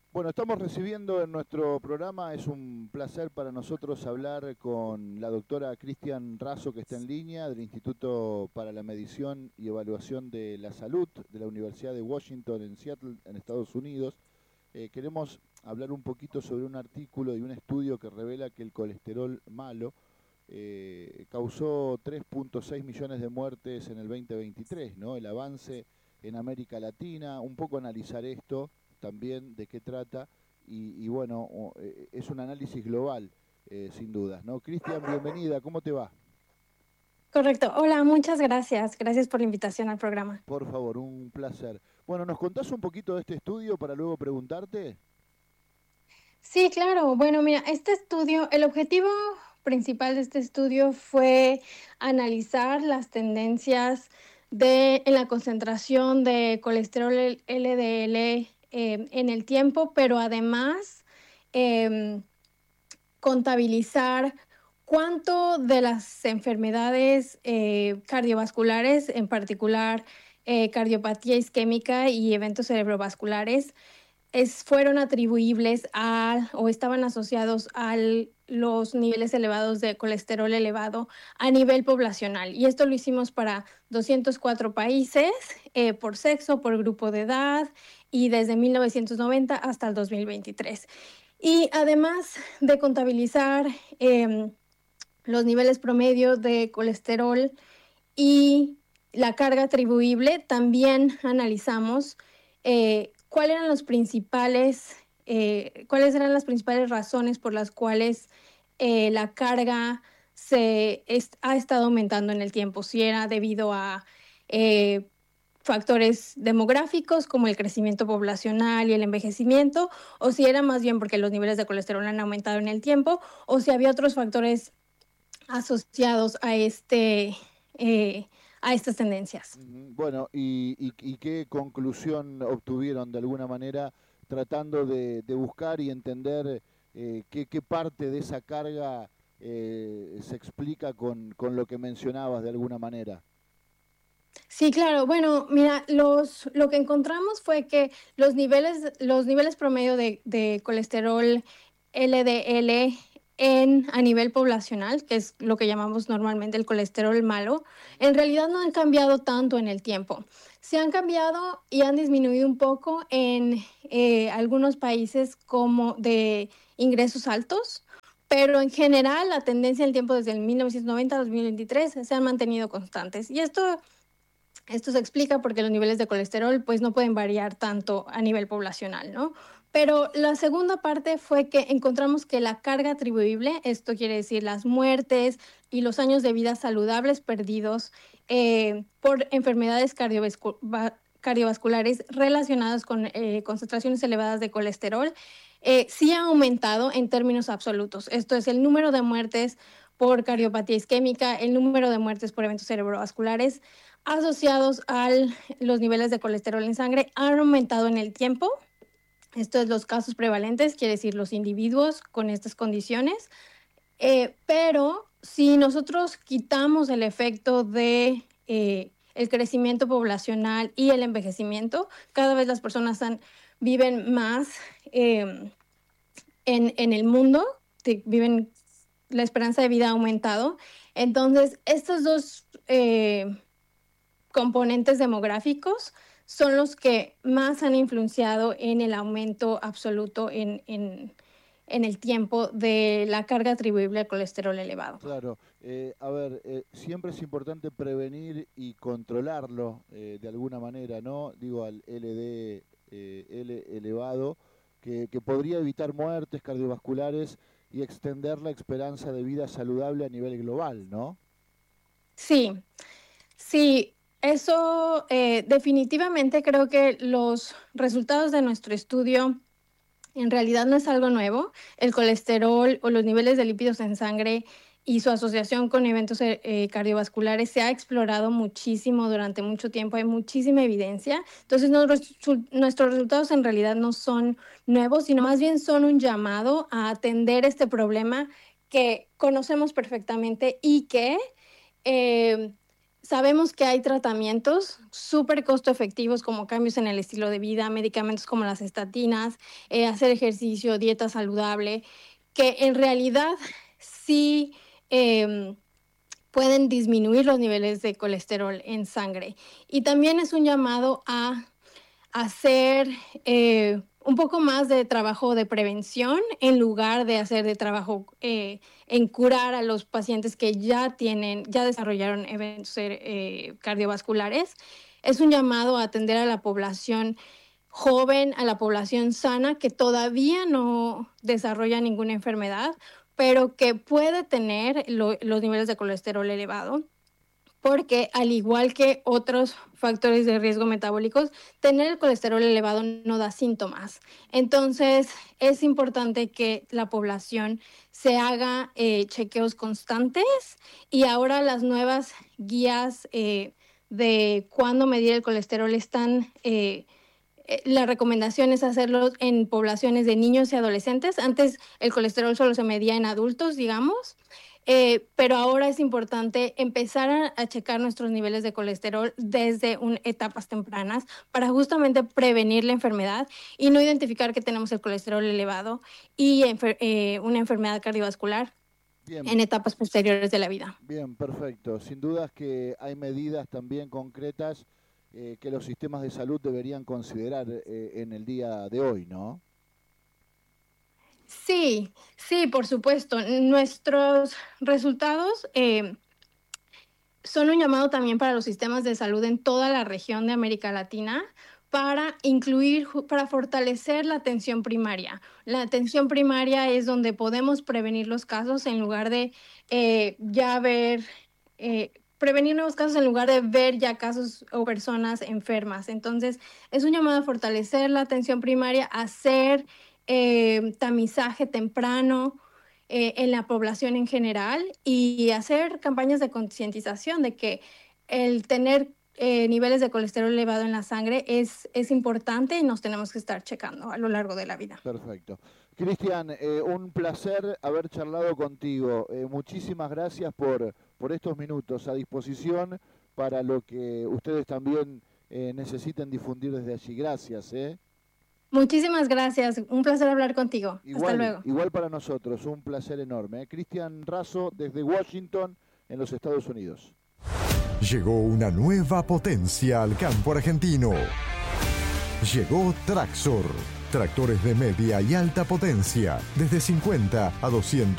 Bueno, estamos recibiendo en nuestro programa, es un placer para nosotros hablar con la doctora Cristian Razo, que está en línea, del Instituto para la Medición y Evaluación de la Salud de la Universidad de Washington en Seattle, en Estados Unidos. Queremos hablar un poquito sobre un artículo y un estudio que revela que el colesterol malo causó 3.6 millones de muertes en el 2023, ¿no? El avance en América Latina, un poco analizar esto también, de qué trata, y bueno, es un análisis global, sin dudas, ¿no? Cristian, bienvenida, ¿cómo te va? Correcto. Hola, muchas gracias. Gracias por la invitación al programa. Por favor, un placer. Bueno, ¿nos contás un poquito de este estudio para luego preguntarte? Sí, claro. Bueno, mira, este estudio, el objetivo principal de este estudio fue analizar las tendencias en la concentración de colesterol LDL en el tiempo, pero además em, contabilizar cuánto de las enfermedades cardiovasculares, en particular cardiopatía isquémica y eventos cerebrovasculares, fueron atribuibles o estaban asociados a los niveles elevados de colesterol elevado a nivel poblacional. Y esto lo hicimos para 204 países, por sexo, por grupo de edad, y desde 1990 hasta el 2023. Y además de contabilizar eh, los niveles promedios de colesterol y la carga atribuible, también analizamos cuáles eran las principales razones por las cuales la carga ha estado aumentando en el tiempo, si era debido a eh, factores demográficos como el crecimiento poblacional y el envejecimiento, o si era más bien porque los niveles de colesterol han aumentado en el tiempo, o si había otros factores asociados eh, a estas tendencias. Ujú. Bueno, ¿y qué conclusión obtuvieron de alguna manera tratando de buscar y entender qué parte de esa carga se explica con lo que mencionabas de alguna manera? Sí, claro. Bueno, mira, lo que encontramos fue que los niveles promedio de colesterol LDL a nivel poblacional, que es lo que llamamos normalmente el colesterol malo, en realidad no han cambiado tanto en el tiempo. Se han cambiado y han disminuido un poco en algunos países como de ingresos altos, pero en general la tendencia del tiempo desde el 1990 a 2023 se han mantenido constantes. Y esto se explica porque los niveles de colesterol pues no pueden variar tanto a nivel poblacional, ¿no? Pero la segunda parte fue que encontramos que la carga atribuible, esto quiere decir las muertes y los años de vida saludables perdidos por enfermedades cardiovasculares relacionadas con concentraciones elevadas de colesterol, sí ha aumentado en términos absolutos. Esto es el número de muertes por cardiopatía isquémica, el número de muertes por eventos cerebrovasculares asociados a los niveles de colesterol en sangre han aumentado en el tiempo. Esto es los casos prevalentes, quiere decir los individuos con estas condiciones. Pero si nosotros quitamos el efecto de el crecimiento poblacional y el envejecimiento, cada vez las personas viven más eh, en el mundo, viven, la esperanza de vida ha aumentado. Entonces, estos dos componentes demográficos son los que más han influenciado en el aumento absoluto en el tiempo de la carga atribuible al colesterol elevado. Claro, a ver, siempre es importante prevenir y controlarlo de alguna manera, ¿no? Digo, al L elevado, que podría evitar muertes cardiovasculares y extender la esperanza de vida saludable a nivel global, ¿no? Sí, sí, eso definitivamente creo que los resultados de nuestro estudio en realidad no es algo nuevo. El colesterol o los niveles de lípidos en sangre y su asociación con eventos cardiovasculares se ha explorado muchísimo durante mucho tiempo, hay muchísima evidencia. Entonces, nuestros resultados en realidad no son nuevos, sino más bien son un llamado a atender este problema que conocemos perfectamente y que eh, Sabemos que hay tratamientos súper costo efectivos como cambios en el estilo de vida, medicamentos como las estatinas, hacer ejercicio, dieta saludable, que en realidad sí pueden disminuir los niveles de colesterol en sangre. Y también es un llamado a hacer un poco más de trabajo de prevención en lugar de hacer de trabajo en curar a los pacientes que ya desarrollaron eventos cardiovasculares. Es un llamado a atender a la población joven, a la población sana que todavía no desarrolla ninguna enfermedad, pero que puede tener los niveles de colesterol elevado. Porque al igual que otros factores de riesgo metabólicos, tener el colesterol elevado no da síntomas. Entonces, es importante que la población se haga chequeos constantes y ahora las nuevas guías de cuándo medir el colesterol están... la recomendación es hacerlo en poblaciones de niños y adolescentes. Antes el colesterol solo se medía en adultos, digamos. Pero ahora es importante empezar a checar nuestros niveles de colesterol desde etapas tempranas para justamente prevenir la enfermedad y no identificar que tenemos el colesterol elevado y una enfermedad cardiovascular en etapas posteriores de la vida. Bien, perfecto. Sin dudas que hay medidas también concretas que los sistemas de salud deberían considerar en el día de hoy, ¿no? Sí, sí, por supuesto. Nuestros resultados son un llamado también para los sistemas de salud en toda la región de América Latina para fortalecer la atención primaria. La atención primaria es donde podemos prevenir los casos en lugar de prevenir nuevos casos en lugar de ver ya casos o personas enfermas. Entonces, es un llamado a fortalecer la atención primaria, hacer tamizaje temprano en la población en general y hacer campañas de concientización de que el tener niveles de colesterol elevado en la sangre es importante y nos tenemos que estar checando a lo largo de la vida. Perfecto. Cristian, un placer haber charlado contigo. Muchísimas gracias por estos minutos a disposición para lo que ustedes también necesiten difundir desde allí. Gracias. Muchísimas gracias, un placer hablar contigo. Hasta luego. Igual para nosotros, un placer enorme. Cristian Razo desde Washington, en los Estados Unidos. Llegó una nueva potencia al campo argentino. Llegó Traxor, tractores de media y alta potencia, desde 50 a 200